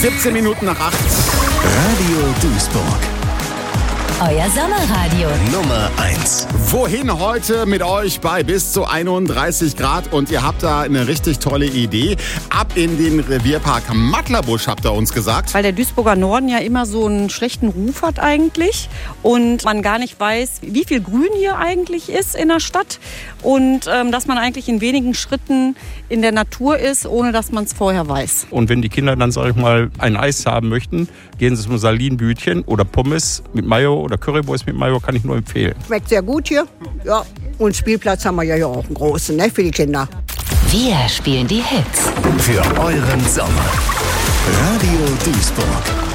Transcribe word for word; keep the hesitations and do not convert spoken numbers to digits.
siebzehn Minuten nach acht. Radio Duisburg. Euer Sommerradio. Nummer eins. Wohin heute mit euch bei bis zu einunddreißig Grad? Und ihr habt da eine richtig tolle Idee. Ab in den Revierpark Mattlerbusch, habt ihr uns gesagt. Weil der Duisburger Norden ja immer so einen schlechten Ruf hat eigentlich. Und man gar nicht weiß, wie viel Grün hier eigentlich ist in der Stadt. Und ähm, dass man eigentlich in wenigen Schritten in der Natur ist, ohne dass man es vorher weiß. Und wenn die Kinder dann, sag ich mal, ein Eis haben möchten, gehen sie zum Salinbütchen oder Pommes mit Mayo oder Currywurst mit Mayo, kann ich nur empfehlen. Schmeckt sehr gut hier. Ja, und Spielplatz haben wir ja hier auch einen großen, ne, für die Kinder. Wir spielen die Hits. Für euren Sommer. Radio Duisburg.